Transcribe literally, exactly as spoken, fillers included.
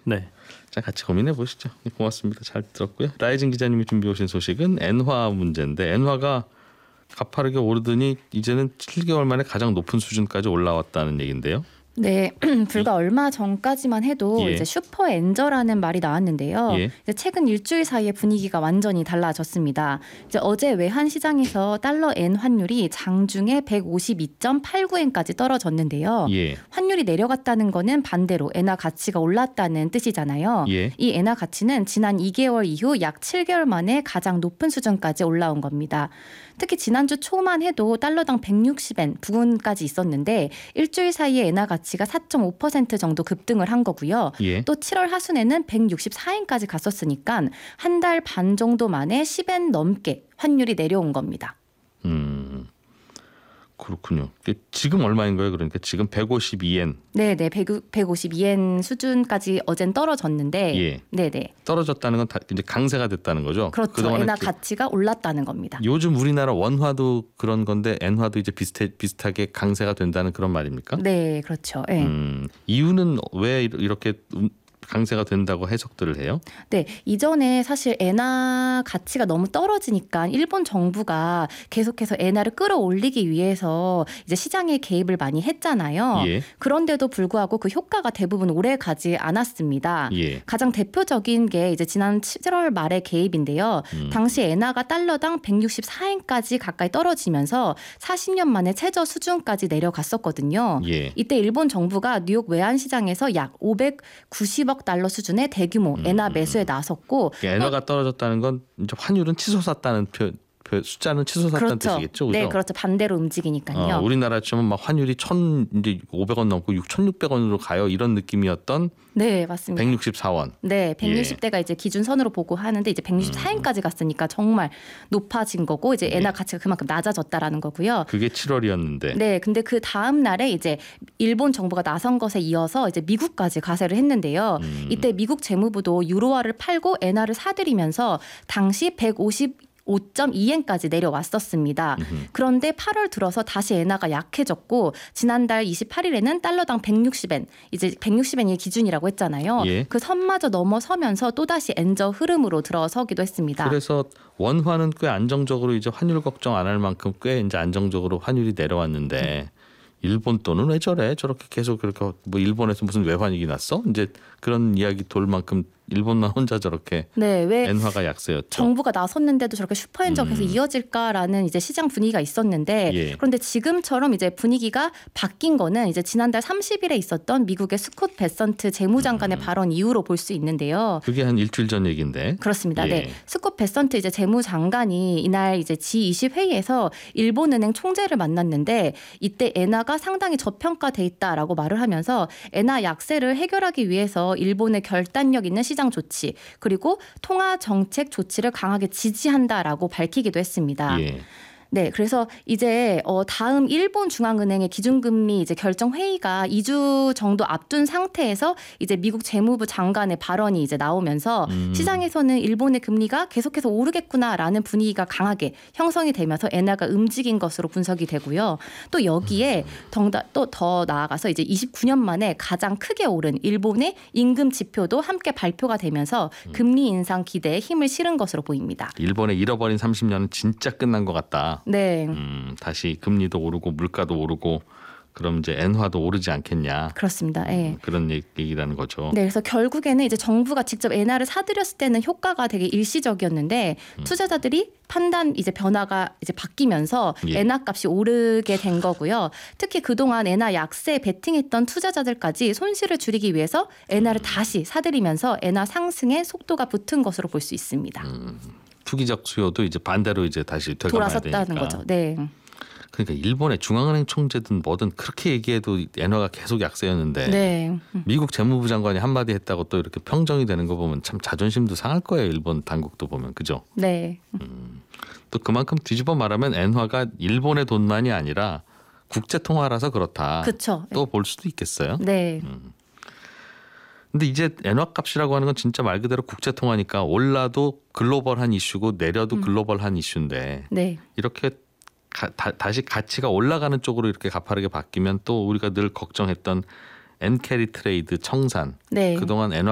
네. 자, 같이 고민해 보시죠. 고맙습니다. 잘 들었고요. 라이징 기자님이 준비해 오신 소식은 엔화 문제인데 엔화가 가파르게 오르더니 이제는 칠 개월 만에 가장 높은 수준까지 올라왔다는 얘긴데요. 네, 불과 얼마 전까지만 해도 예. 이제 슈퍼 엔저라는 말이 나왔는데요. 예. 이제 최근 일주일 사이에 분위기가 완전히 달라졌습니다. 이제 어제 외환 시장에서 달러 엔 환율이 장중에 백오십이 점 팔구 엔까지 떨어졌는데요. 예. 환율이 내려갔다는 거는 반대로 엔화 가치가 올랐다는 뜻이잖아요. 예. 이 엔화 가치는 지난 이 개월 이후 약 칠 개월 만에 가장 높은 수준까지 올라온 겁니다. 특히 지난주 초만 해도 달러당 백육십 엔 부근까지 있었는데 일주일 사이에 엔화 가치가 사 점 오 퍼센트 정도 급등을 한 거고요. 예. 또 칠월 하순에는 백육십사 엔까지 갔었으니까 한 달 반 정도 만에 십 엔 넘게 환율이 내려온 겁니다. 음. 그렇군요. 지금 얼마인 거예요? 그러니까 지금 백오십이 엔. 네, 네. 백오십이 엔 수준까지 어젠 떨어졌는데 예. 네, 네. 떨어졌다는 건 다 이제 강세가 됐다는 거죠. 그렇죠. 엔화 가치가 올랐다는 겁니다. 요즘 우리나라 원화도 그런 건데 엔화도 이제 비슷해 비슷하게 강세가 된다는 그런 말입니까? 네, 그렇죠. 네. 음, 이유는 왜 이렇게 강세가 된다고 해석들을 해요? 네, 이전에 사실 엔화 가치가 너무 떨어지니까 일본 정부가 계속해서 엔화를 끌어올리기 위해서 이제 시장에 개입을 많이 했잖아요. 예. 그런데도 불구하고 그 효과가 대부분 오래 가지 않았습니다. 예. 가장 대표적인 게 이제 지난 칠월 말의 개입인데요. 음. 당시 엔화가 달러당 백육십사 엔까지 가까이 떨어지면서 사십 년 만에 최저 수준까지 내려갔었거든요. 예. 이때 일본 정부가 뉴욕 외환시장에서 약 오백구십억 달러 수준의 대규모 엔화 매수에 나섰고 엔화가 떨어졌다는 건 이제 환율은 치솟았다는 표, 표 숫자는 치솟았다는 그렇죠. 뜻이겠죠, 그죠? 네, 그렇죠. 반대로 움직이니까요. 어, 우리나라처럼 막 환율이 천 이제 오백 원 넘고 육천육백 원으로 가요 이런 느낌이었던. 네, 맞습니다. 백육십사 원. 네, 백육십 대가 이제 기준선으로 보고 하는데 이제 백육십사 엔까지 갔으니까 정말 높아진 거고 이제 엔화 가치가 그만큼 낮아졌다라는 거고요. 그게 칠월이었는데. 네, 근데 그 다음 날에 이제 일본 정부가 나선 것에 이어서 이제 미국까지 가세를 했는데요. 음. 이때 미국 재무부도 유로화를 팔고 엔화를 사들이면서 당시 백오십오 점 이 엔까지 내려왔었습니다. 음흠. 그런데 팔월 들어서 다시 엔화가 약해졌고 지난달 이십팔 일에는 달러당 백육십 엔, 이제 백육십 엔이 기준이라고 했잖아요. 예. 그 선마저 넘어서면서 또다시 엔저 흐름으로 들어서기도 했습니다. 그래서 원화는 꽤 안정적으로 이제 환율 걱정 안 할 만큼 꽤 이제 안정적으로 환율이 내려왔는데 일본 돈은 왜 저래? 저렇게 계속 그렇게 뭐 일본에서 무슨 외환위기 났어? 이제 그런 이야기 돌 만큼 일본만 혼자 저렇게 네, 왜 엔화가 약세였죠. 정부가 나섰는데도 저렇게 슈퍼엔저 계속 음. 이어질까라는 이제 시장 분위기가 있었는데 예. 그런데 지금처럼 이제 분위기가 바뀐 거는 이제 지난달 삼십 일에 있었던 미국의 스콧 베선트 재무장관의 음. 발언 이후로 볼 수 있는데요. 그게 한 일주일 전 얘기인데. 그렇습니다. 예. 네, 스콧 베선트 이제 재무장관이 이날 이제 지 이십 회의에서 일본은행 총재를 만났는데 이때 엔화가 상당히 저평가돼 있다라고 말을 하면서 엔화 약세를 해결하기 위해서 일본의 결단력 있는 시장 조치 그리고 통화 정책 조치를 강하게 지지한다라고 밝히기도 했습니다. 예. 네, 그래서 이제 어 다음 일본 중앙은행의 기준금리 이제 결정 회의가 이 주 정도 앞둔 상태에서 이제 미국 재무부 장관의 발언이 이제 나오면서 음. 시장에서는 일본의 금리가 계속해서 오르겠구나라는 분위기가 강하게 형성이 되면서 엔화가 움직인 것으로 분석이 되고요. 또 여기에 또 더 나아가서 이제 이십구 년 만에 가장 크게 오른 일본의 임금 지표도 함께 발표가 되면서 금리 인상 기대에 힘을 실은 것으로 보입니다. 일본의 잃어버린 삼십 년은 진짜 끝난 것 같다. 네. 음, 다시 금리도 오르고 물가도 오르고 그럼 이제 엔화도 오르지 않겠냐. 그렇습니다. 예. 그런 얘기라는 거죠. 네, 그래서 결국에는 이제 정부가 직접 엔화를 사들였을 때는 효과가 되게 일시적이었는데 음. 투자자들이 판단 이제 변화가 이제 바뀌면서 예. 엔화 값이 오르게 된 거고요. 특히 그동안 엔화 약세에 베팅했던 투자자들까지 손실을 줄이기 위해서 엔화를 다시 사들이면서 엔화 상승에 속도가 붙은 것으로 볼 수 있습니다. 음, 투기적 수요도 이제 반대로 이제 다시 되돌아야 되니까. 돌아섰다는 거죠. 네. 그러니까 일본의 중앙은행 총재든 뭐든 그렇게 얘기해도 엔화가 계속 약세였는데 네. 미국 재무부 장관이 한마디 했다고 또 이렇게 평정이 되는 거 보면 참 자존심도 상할 거예요. 일본 당국도 보면. 그죠? 네. 음, 또 그만큼 뒤집어 말하면 엔화가 일본의 돈만이 아니라 국제통화라서 그렇다. 그렇죠. 또 볼 수도 있겠어요. 네. 음. 근데 이제 엔화 값이라고 하는 건 진짜 말 그대로 국제통화니까 올라도 글로벌한 이슈고 내려도 음. 글로벌한 이슈인데 네. 이렇게 가, 다, 다시 가치가 올라가는 쪽으로 이렇게 가파르게 바뀌면 또 우리가 늘 걱정했던 엔캐리 트레이드 청산 네. 그동안 엔화